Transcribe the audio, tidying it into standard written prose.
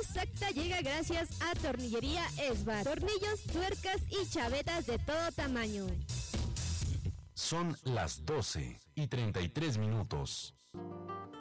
exacta llega gracias a Tornillería Esbar. Tornillos, tuercas y chavetas de todo tamaño. Son las 12:33.